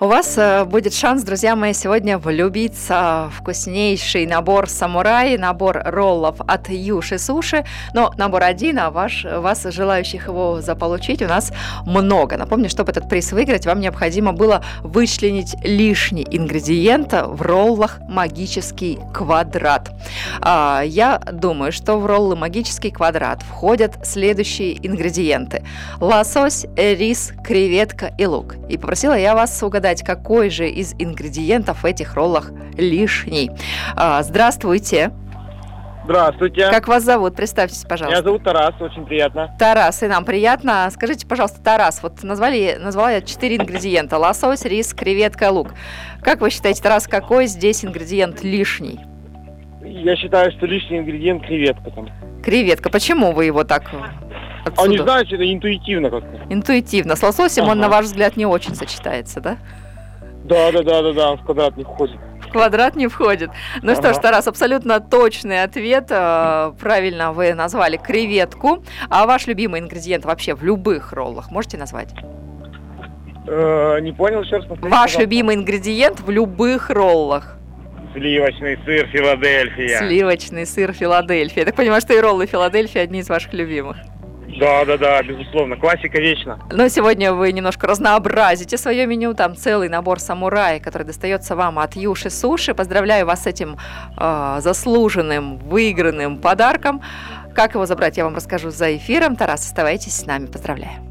У вас будет шанс, друзья мои, сегодня влюбиться в вкуснейший набор самурай, набор роллов от Юши Суши. Но набор один, а вас, желающих его заполучить, у нас много. Напомню, чтобы этот приз выиграть, вам необходимо было вычленить лишний ингредиент в роллах «Магический квадрат». Я думаю, что в роллы «Магический квадрат» входят следующие ингредиенты: лосось, рис, креветка и лук. И попросила я вас угадать, какой же из ингредиентов в этих роллах лишний. Здравствуйте. Здравствуйте. Как вас зовут? Представьтесь, пожалуйста. Меня зовут Тарас, очень приятно. Тарас, и нам приятно. Скажите, пожалуйста, Тарас, вот назвала я 4 ингредиента: лосось, рис, креветка, лук. Как вы считаете, Тарас, какой здесь ингредиент лишний? Я считаю, что лишний ингредиент креветка там. Креветка. Почему вы его так отсюда? Не знаете, это интуитивно как-то. Интуитивно. С лососем он, на ваш взгляд, не очень сочетается, да? Да, в квадрат не входит. В квадрат не входит. Ну что ж, Тарас, абсолютно точный ответ. Правильно вы назвали креветку. А ваш любимый ингредиент вообще в любых роллах можете назвать? Не понял, еще раз повторите, Ваш пожалуйста. любимый ингредиент в любых роллах? Сливочный сыр Филадельфия. Сливочный сыр Филадельфия. Я так понимаю, что и роллы Филадельфия одни из ваших любимых. Да, безусловно. Классика вечно. Но сегодня вы немножко разнообразите свое меню. Там целый набор самурай, который достается вам от Юши Суши. Поздравляю вас с этим заслуженным, выигранным подарком. Как его забрать, я вам расскажу за эфиром. Тарас, оставайтесь с нами. Поздравляю.